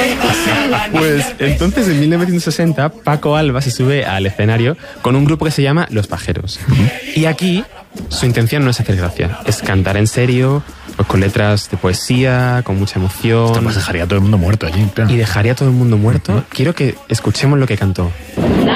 Pues entonces en 1960 Paco Alba se sube al escenario con un grupo que se llama Los Pajeros. Y aquí su intención no es hacer gracia, es cantar en serio, pues con letras de poesía, con mucha emoción. Esto pues dejaría a todo el mundo muerto allí, claro. Y dejaría a todo el mundo muerto. Quiero que escuchemos lo que cantó.